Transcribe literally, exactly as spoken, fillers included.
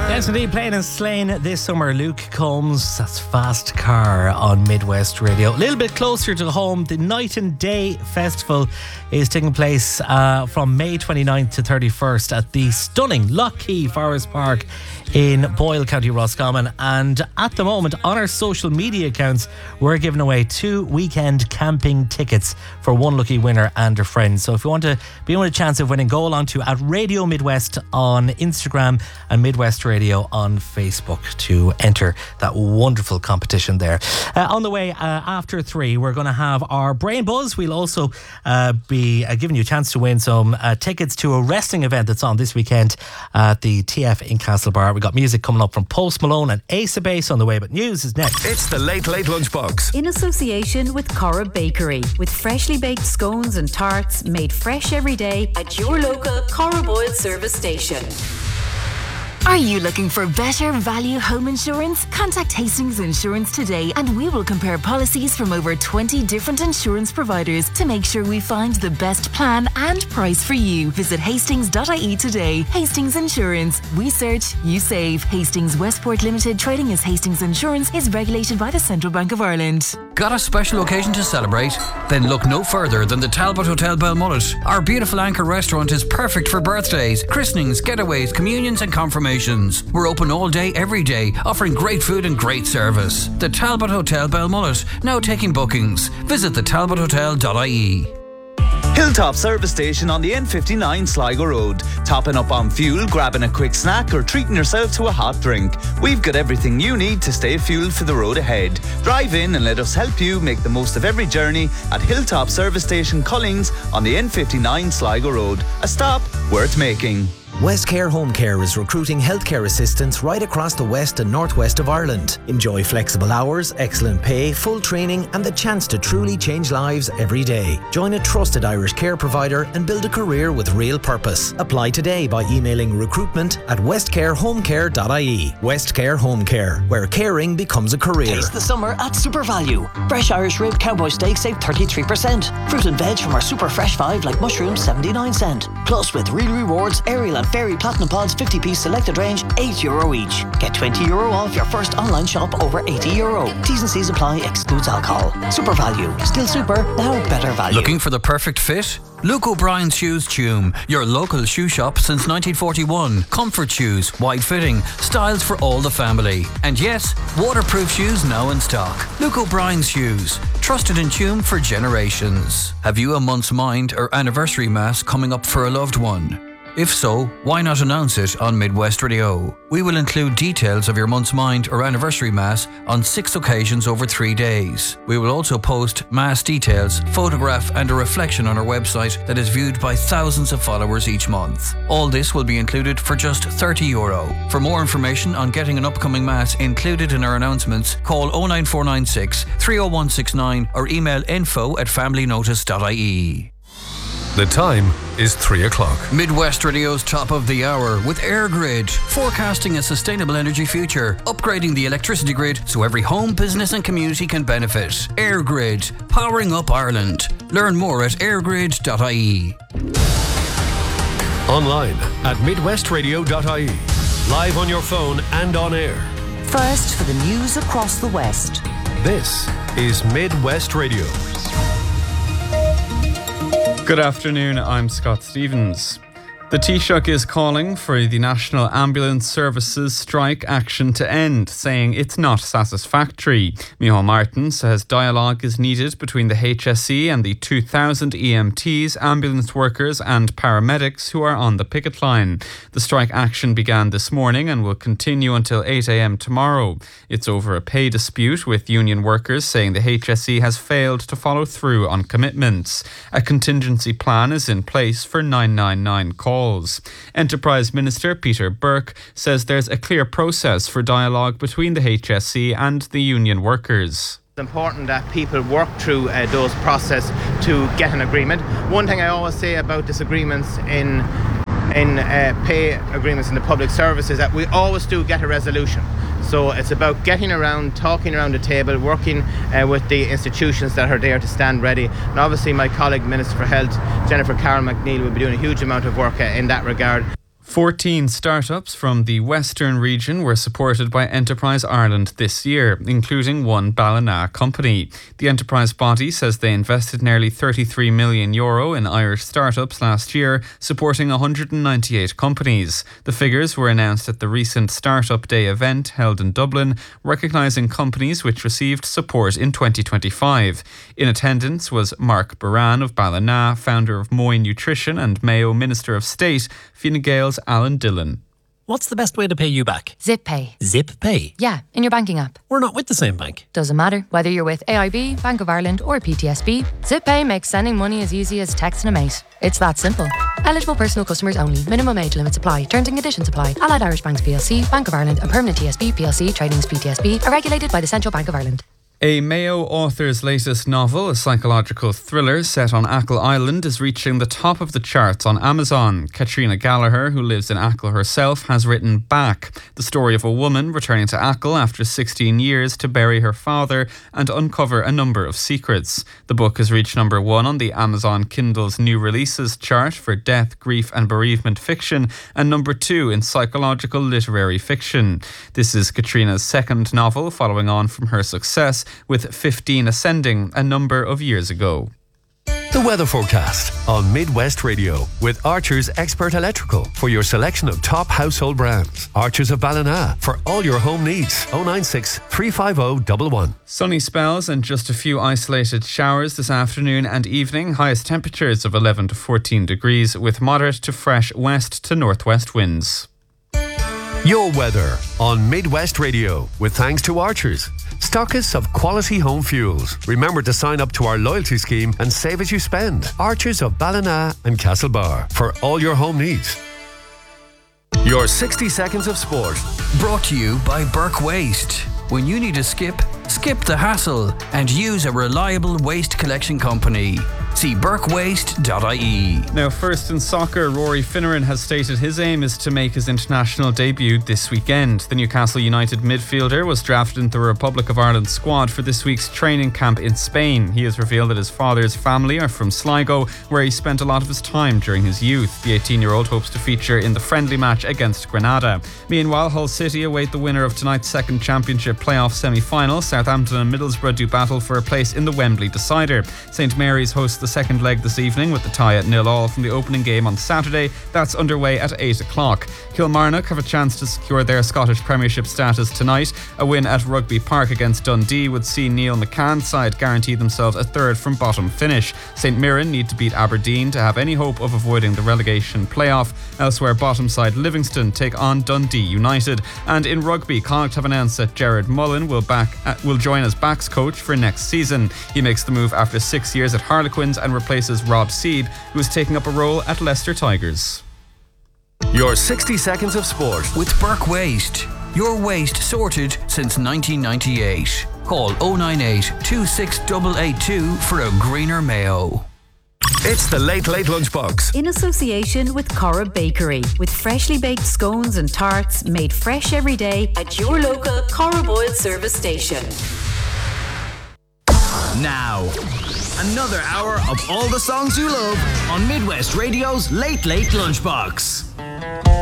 Yes, indeed, playing in Slane this summer. Luke Combs, that's Fast Car on Midwest Radio. A little bit closer to home, the Night and Day Festival is taking place uh, from May twenty-ninth to thirty-first at the stunning Lough Forest Park in Boyle, County Roscommon. And at the moment, on our social media accounts, we're giving away two weekend camping tickets for one lucky winner and a friend. So if you want to be on a chance of winning, go along to at Radio Midwest on Instagram and Midwest Radio on Facebook to enter that wonderful competition there. Uh, on the way, uh, after three, we're going to have our Brain Buzz. We'll also uh, be uh, giving you a chance to win some uh, tickets to a wrestling event that's on this weekend at the T F in Castlebar. We've got music coming up from Post Malone and Ace of Base on the way, but news is next. It's the Late Late Lunchbox. In association with Cora Bakery, with freshly baked scones and tarts made fresh every day at your local Cora Boyle service station. Are you looking for better value home insurance? Contact Hastings Insurance today and we will compare policies from over twenty different insurance providers to make sure we find the best plan and price for you. Visit hastings dot I E today. Hastings Insurance. We search, you save. Hastings Westport Limited, trading as Hastings Insurance, is regulated by the Central Bank of Ireland. Got a special occasion to celebrate? Then look no further than the Talbot Hotel Belmullet. Our beautiful anchor restaurant is perfect for birthdays, christenings, getaways, communions and confirmations. We're open all day, every day, offering great food and great service. The Talbot Hotel Belmullet, now taking bookings. Visit the talbot hotel dot I E. Hilltop Service Station on the N fifty-nine Sligo Road. Topping up on fuel, grabbing a quick snack or treating yourself to a hot drink. We've got everything you need to stay fueled for the road ahead. Drive in and let us help you make the most of every journey at Hilltop Service Station Cullings on the N fifty-nine Sligo Road. A stop worth making. Westcare Home Care is recruiting healthcare assistants right across the west and northwest of Ireland. Enjoy flexible hours, excellent pay, full training and the chance to truly change lives every day. Join a trusted Irish care provider and build a career with real purpose. Apply today by emailing recruitment at westcare home care dot I E. Westcare Home Care, where caring becomes a career. Taste the summer at Super Value. Fresh Irish rib cowboy steak save thirty-three percent. Fruit and veg from our super fresh five like mushrooms seventy-nine cent. Plus with real rewards, Ariel and Fairy Platinum Pods fifty piece selected range, eight euro each. Get twenty euro off your first online shop over eighty euro. T's and C's apply, excludes alcohol. Super Value. Still super, now better value. Looking for the perfect fit? Luke O'Brien's Shoes Tume, your local shoe shop since nineteen forty-one. Comfort shoes, wide fitting, styles for all the family. And yes, waterproof shoes now in stock. Luke O'Brien's Shoes, trusted in Tume for generations. Have you a month's mind or anniversary mass coming up for a loved one? If so, why not announce it on Midwest Radio? We will include details of your month's mind or anniversary mass on six occasions over three days. We will also post mass details, photograph and a reflection on our website that is viewed by thousands of followers each month. All this will be included for just thirty euro. For more information on getting an upcoming mass included in our announcements, call oh nine four nine six, three oh one six nine or email info at family notice dot I E. The time is three o'clock. Midwest Radio's top of the hour with AirGrid, forecasting a sustainable energy future, upgrading the electricity grid so every home, business and community can benefit. AirGrid, powering up Ireland. Learn more at airgrid dot I E. Online at midwest radio dot I E. Live on your phone and on air. First for the news across the West. This is Midwest Radio. Good afternoon, I'm Scott Stevens. The Taoiseach is calling for the National Ambulance Services strike action to end, saying it's not satisfactory. Micheál Martin says dialogue is needed between the H S E and the two thousand E M Ts, ambulance workers and paramedics who are on the picket line. The strike action began this morning and will continue until eight a.m. tomorrow. It's over a pay dispute, with union workers saying the H S E has failed to follow through on commitments. A contingency plan is in place for nine nine nine calls. Enterprise Minister Peter Burke says there's a clear process for dialogue between the H S E and the union workers. It's important that people work through uh, those processes to get an agreement. One thing I always say about disagreements in in uh, pay agreements in the public service is that we always do get a resolution. So it's about getting around, talking around the table, working uh, with the institutions that are there to stand ready. And obviously my colleague Minister for Health, Jennifer Carroll McNeil, will be doing a huge amount of work uh, in that regard. fourteen startups from the Western region were supported by Enterprise Ireland this year, including one Ballina company. The enterprise body says they invested nearly thirty-three million euro in Irish startups last year, supporting one hundred ninety-eight companies. The figures were announced at the recent Startup Day event held in Dublin, recognising companies which received support in twenty twenty-five. In attendance was Mark Buran of Ballina, founder of Moy Nutrition, and Mayo Minister of State, Fine Gael's Alan Dillon. What's the best way to pay you back? Zip Pay. Zip Pay? Yeah, in your banking app. We're not with the same bank. Doesn't matter. Whether you're with A I B, Bank of Ireland or P T S B, Zip Pay makes sending money as easy as texting a mate. It's that simple. Eligible personal customers only. Minimum age limits apply. Terms and conditions apply. Allied Irish Banks P L C, Bank of Ireland and Permanent T S B P L C Trading as P T S B are regulated by the Central Bank of Ireland. A Mayo author's latest novel, a psychological thriller set on Achill Island, is reaching the top of the charts on Amazon. Katrina Gallagher, who lives in Achill herself, has written Back, the story of a woman returning to Achill after sixteen years to bury her father and uncover a number of secrets. The book has reached number one on the Amazon Kindle's new releases chart for death, grief and bereavement fiction, and number two in psychological literary fiction. This is Katrina's second novel, following on from her success with fifteen Ascending a number of years ago. The weather forecast on Midwest Radio with Archer's Expert Electrical for your selection of top household brands. Archer's of Ballina for all your home needs. oh nine six, three five oh, one one. Sunny spells and just a few isolated showers this afternoon and evening. Highest temperatures of eleven to fourteen degrees with moderate to fresh west to northwest winds. Your weather on Midwest Radio with thanks to Archer's, stockists of quality home fuels. Remember to sign up to our loyalty scheme and save as you spend. Archer's of Ballina and Castlebar for all your home needs. Your sixty seconds of sport. Brought to you by Burke Waste. When you need a skip, skip the hassle and use a reliable waste collection company. See burke waste dot I E. Now, first in soccer, Rory Finneran has stated his aim is to make his international debut this weekend. The Newcastle United midfielder was drafted into the Republic of Ireland squad for this week's training camp in Spain. He has revealed that his father's family are from Sligo, where he spent a lot of his time during his youth. The eighteen-year-old hopes to feature in the friendly match against Granada. Meanwhile, Hull City await the winner of tonight's second championship playoff semi-final. Southampton and Middlesbrough do battle for a place in the Wembley decider. St Mary's hosts the second leg this evening with the tie at nil all from the opening game on Saturday. That's underway at eight o'clock. Kilmarnock have a chance to secure their Scottish Premiership status tonight. A win at Rugby Park against Dundee would see Neil McCann's side guarantee themselves a third from bottom finish. St Mirren need to beat Aberdeen to have any hope of avoiding the relegation playoff. Elsewhere, bottom side Livingston take on Dundee United. And in rugby, Connacht have announced that Jared Mullen will back uh, will join as backs coach for next season. He makes the move after six years at Harlequins and replaces Rob Seed, who is taking up a role at Leicester Tigers. Your sixty seconds of sport with Burke Waste. Your waste sorted since nineteen ninety-eight. Call oh nine eight, two six eight eight two for a greener Mayo. It's the Late Late Lunchbox. In association with Cora Bakery, with freshly baked scones and tarts made fresh every day at your local Cora Boyle service station. Now, another hour of all the songs you love on Midwest Radio's Late Late Lunchbox.